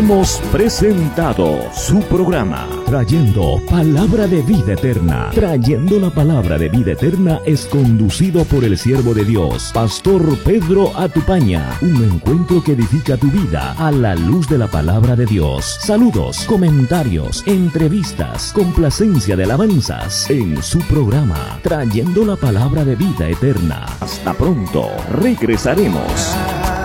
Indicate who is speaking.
Speaker 1: Hemos presentado su programa Trayendo Palabra de Vida Eterna. Trayendo la Palabra de Vida Eterna es conducido por el siervo de Dios, Pastor Pedro Atupaña. Un encuentro que edifica tu vida a la luz de la Palabra de Dios. Saludos, comentarios, entrevistas, complacencia de alabanzas en su programa Trayendo la Palabra de Vida Eterna. Hasta pronto, regresaremos.